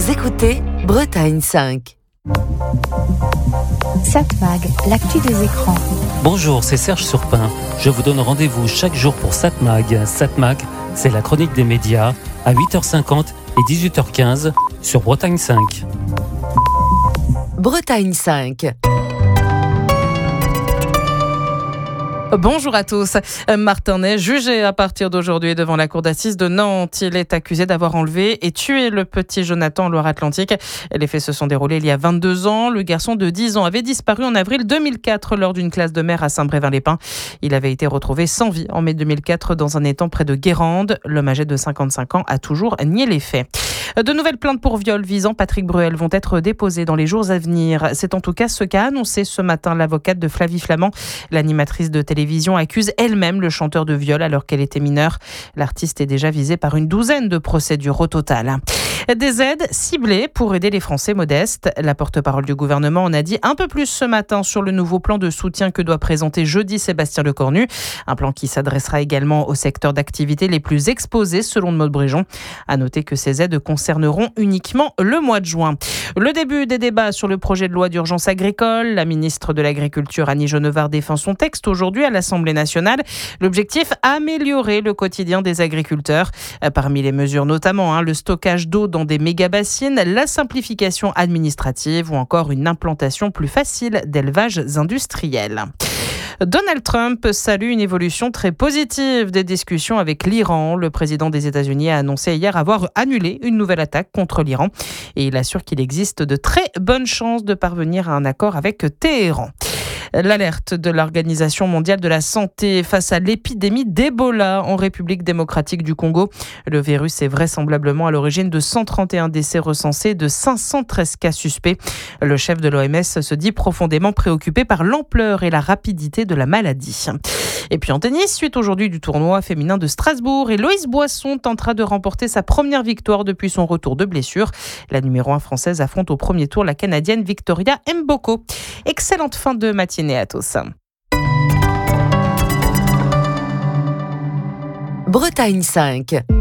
Vous écoutez Bretagne 5. Satmag, l'actu des écrans. Bonjour, c'est Serge Surpin. Je vous donne rendez-vous chaque jour pour Satmag. Satmag, c'est la chronique des médias à 8h50 et 18h15 sur Bretagne 5. Bretagne 5. Bonjour à tous. Martin Ney, jugé à partir d'aujourd'hui devant la cour d'assises de Nantes. Il est accusé d'avoir enlevé et tué le petit Jonathan en Loire-Atlantique. Les faits se sont déroulés il y a 22 ans. Le garçon de 10 ans avait disparu en avril 2004 lors d'une classe de mer à Saint-Brévin-les-Pins. Il avait été retrouvé sans vie en mai 2004 dans un étang près de Guérande. L'homme âgé de 55 ans a toujours nié les faits. De nouvelles plaintes pour viol visant Patrick Bruel vont être déposées dans les jours à venir. C'est en tout cas ce qu'a annoncé ce matin l'avocate de Flavie Flament. L'animatrice de télévision accuse elle-même le chanteur de viol alors qu'elle était mineure. L'artiste est déjà visé par une douzaine de procédures au total. Des aides ciblées pour aider les Français modestes. La porte-parole du gouvernement en a dit un peu plus ce matin sur le nouveau plan de soutien que doit présenter jeudi Sébastien Lecornu. Un plan qui s'adressera également aux secteurs d'activité les plus exposés selon Maud Bréjon. À noter que ces aides concerneront uniquement le mois de juin. Le début des débats sur le projet de loi d'urgence agricole. La ministre de l'Agriculture Annie Genevard défend son texte aujourd'hui à l'Assemblée nationale. L'objectif, améliorer le quotidien des agriculteurs. Parmi les mesures notamment, le stockage d'eau dans des méga-bassines, la simplification administrative ou encore une implantation plus facile d'élevages industriels. Donald Trump salue une évolution très positive des discussions avec l'Iran. Le président des États-Unis a annoncé hier avoir annulé une nouvelle attaque contre l'Iran et il assure qu'il existe de très bonnes chances de parvenir à un accord avec Téhéran. L'alerte de l'Organisation mondiale de la santé face à l'épidémie d'Ebola en République démocratique du Congo. Le virus est vraisemblablement à l'origine de 131 décès recensés, de 513 cas suspects. Le chef de l'OMS se dit profondément préoccupé par l'ampleur et la rapidité de la maladie. Et puis en tennis, suite aujourd'hui du tournoi féminin de Strasbourg, Héloïse Boisson tentera de remporter sa première victoire depuis son retour de blessure. La numéro 1 française affronte au premier tour la Canadienne Victoria Mboko. Excellente fin de matinée à tous. Bretagne 5.